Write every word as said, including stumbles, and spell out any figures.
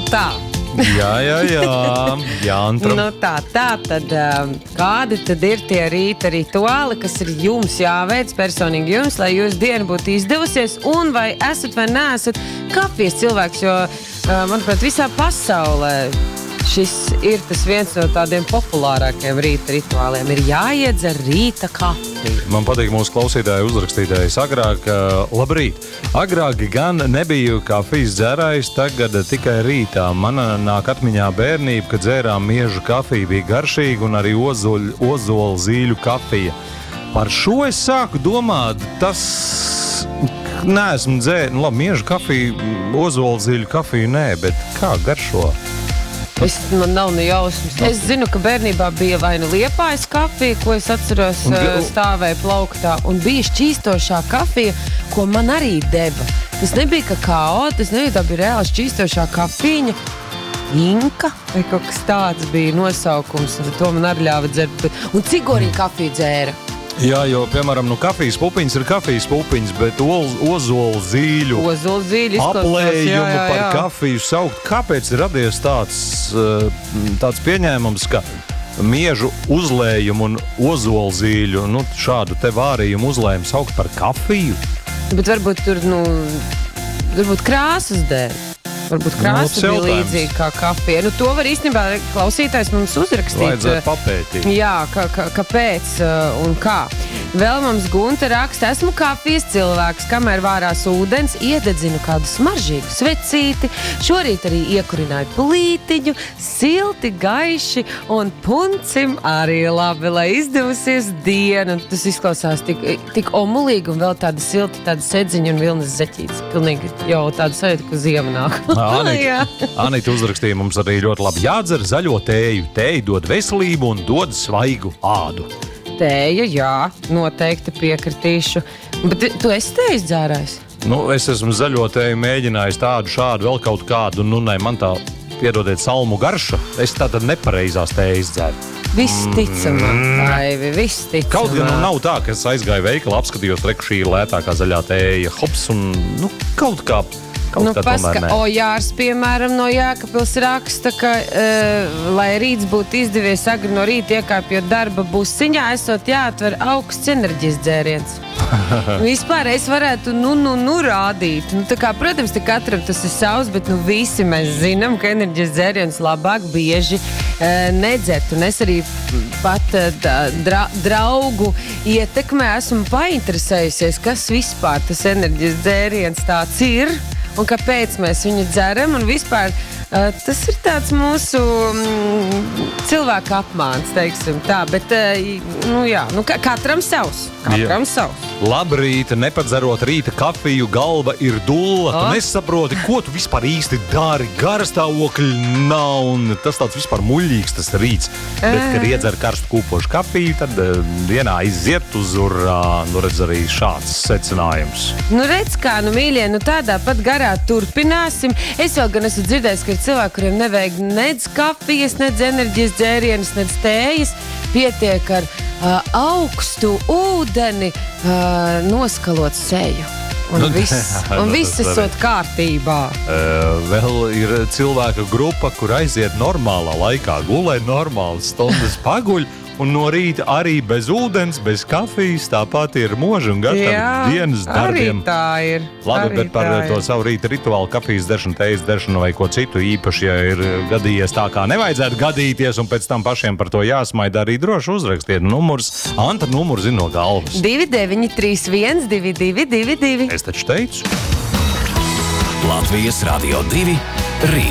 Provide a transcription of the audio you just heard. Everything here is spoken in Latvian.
tā. Jā, jā, jā. Jāntram. Nu tā, tā tad kādi tad ir tie rīta rituāli, kas ir jums jāveic personīgi jums, lai jūsu diena būtu izdevusies, un vai esat vai neesat kafijas cilvēks, jo, manuprāt, visā pasaulē šis ir tas viens no tādiem populārākiem rīta rituāliem. Ir jāiedzer rīta kafija. Man patīk mūsu klausītāji uzrakstītājs agrāk. Labrīt! Agrāk gan nebiju kafijas dzērājs, tagad tikai rītā. Man nāk atmiņā bērnība, kad dzērām miežu kafiju, bija garšīga un arī ozoļu, ozolu zīļu kafija. Par šo es sāku domāt, tas neesmu dzēr, nu labi, miežu kafiju, ozolu zīļu kafiju nē, bet kā garšo? Es, man nav ne jausmas. Es zinu, ka bērnībā bija vai nu Liepājas kafija, ko es atceros, un, stāvēja plauktā, un bija šķīstošā kafija, ko man arī deva. Tas nebija kakao, tas nebija, tā bija reāli šķīstošā kafiņa. Inka vai kaut kas tāds bija nosaukums, un to man arī ļāva dzert. Un cigoriņu kafiju dzēra. Jā, jo, piemēram, nu, kafijas pupiņas ir kafijas pupiņas, bet ozolu zīļu, ozolu zīļu aplējumu jā, jā, jā. par kafiju saukt. Kāpēc ir radies tāds, tāds pieņēmums, ka miežu uzlējumu un ozolu zīļu, nu, šādu te vārījumu uzlējumu saukt par kafiju? Bet varbūt tur, nu, varbūt krāsas dēļ. Varbūt krāsa nu, bija līdzīga kā kafija. Nu, to var īstenībā klausītājs mums uzrakstīt. Vajadzētu papētīt. Jā, ka, ka, kāpēc un kā. Vēl mums Gunta raksta, esmu kafijas cilvēks, kamēr vārās ūdens, iededzinu kādu smaržīgu svecīti, šorīt arī iekurināju plītiņu, silti, gaiši un puncim arī labi, lai izdevusies diena. Un tas izklausās tik, tik omulīgi un vēl tāda silti, tāda sedziņa un vilnas zeķītes. Pilnīgi jau tāda sajūta, ka ziema nāk. Anita, Anita uzrakstīja mums arī ļoti labi jādzer zaļo tēju. Tēju dod veselību un dod svaigu ādu. Tēja, jā, noteikti piekritīšu. Bet tu esi tējas dzērājs? Nu, es esmu zaļo tēju mēģinājis tādu, šādu, vēl kaut kādu. Nu, ne, man tā, piedodiet, salmu garša. Es tātad nepareizās tējas dzēru. Visticamāk, Aivi, visticamāk. Kaut gan nu, nav tā, ka es aizgāju veikalu, apskatījos, reku šī ir lētākā zaļā tēja. Hops un, nu, kaut kā... Kaut Nu, paska, Ojārs, piemēram, no Jēkabpils raksta, ka, uh, lai rīts būtu izdevies agri no rīta iekāpjot darba busiņā, esot jāatver augsts enerģijas dzēriens. Vispār es varētu, nu, nu, nu, rādīt. Nu, tā kā, protams, te katram tas ir savs, bet, nu, visi mēs zinām, ka enerģijas dzēriens labāk bieži uh, nedzert. Un es arī pat uh, dra, draugu ietekmē esmu painteresējusies, kas vispār tas enerģijas dzēriens tāds ir. Un kāpēc mēs viņu dzeram, un vispār uh, tas ir tāds mūsu mm, cilvēka apmāns, teiksim tā, bet, uh, nu jā, nu ka, katram savs, katram jā. savs. Labrīt, nepadzerot rīta kafiju, galva ir dulla, tu nesaproti, ko tu vispār īsti dari, garastāvokļi nav, un tas tāds vispār muļīgs tas rīts, bet, kad iedzer karstu kūpošu kafiju, tad uh, dienā iziet uz urā, nu redz arī šāds secinājums. Nu redz kā, nu mīļie, nu tādā pat garā turpināsim. Es vēl gan esmu dzirdējis, ka ir cilvēki, kuriem nevajag nedz kafijas, nedz enerģijas dzērienas, nedz tējas. Pietiek ar uh, augstu ūdeni uh, noskalot seju. Un viss, un viss esot kārtībā. Uh, vēl ir cilvēka grupa, kur aiziet normālā laikā, gulē normālas stundas paguļ, un no rīta arī bez ūdens, bez kafijas, tāpat ir moži un gatavi dienas darbiem. Arī tā ir. Labi, arī bet par to ir. Savu rīta rituālu, kafijas deršanu, tējas deršanu vai ko citu īpaši, ja ir gadījies tā, kā nevajadzētu gadīties, un pēc tam pašiem par to jāsmaida, arī droši uzrakstiet numurs. Anta numurs zina no galvas. divi deviņi trīs viens divi divi divi divi. Es taču teicu. Latvijas Radio divi rīt.